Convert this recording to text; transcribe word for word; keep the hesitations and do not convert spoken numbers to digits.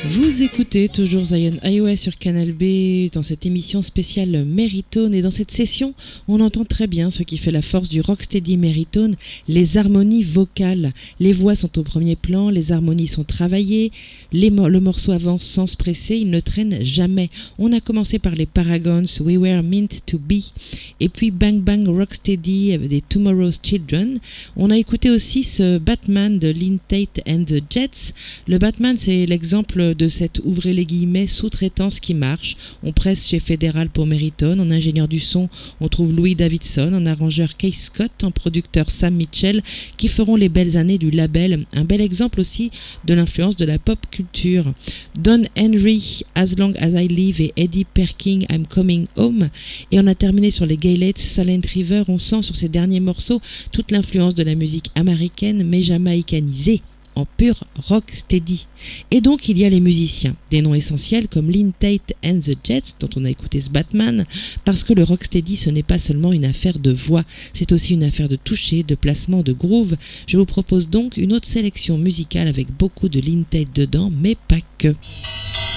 Vous écoutez toujours Zion I O S sur Canal B dans cette émission spéciale Meritone, et dans cette session on entend très bien ce qui fait la force du rocksteady Meritone, les harmonies vocales. Les voix sont au premier plan, les harmonies sont travaillées, les mo- le morceau avance sans se presser, il ne traîne jamais. On a commencé par les Paragons, We Were Meant to Be, et puis Bang Bang Rocksteady des Tomorrow's Children. On a écouté aussi ce Batman de Lynn Tate and the Jets. Le Batman, c'est l'exemple de cette, ouvrez les guillemets, sous-traitance qui marche. On presse chez Fédéral pour Meritone. En ingénieur du son, on trouve Louis Davidson, en arrangeur Keith Scott, en producteur Sam Mitchell, qui feront les belles années du label. Un bel exemple aussi de l'influence de la pop culture. Don Henry, As Long As I Live, et Eddie Perkin, I'm Coming Home. Et on a terminé sur les Gaylets, Silent River. On sent sur ces derniers morceaux toute l'influence de la musique américaine, mais jamaïcanisée, en pur rocksteady. Et donc il y a les musiciens, des noms essentiels comme Lynn Tate and the Jets, dont on a écouté ce Batman, parce que le rocksteady, ce n'est pas seulement une affaire de voix, c'est aussi une affaire de toucher, de placement, de groove. Je vous propose donc une autre sélection musicale avec beaucoup de Lynn Tate dedans, mais pas que.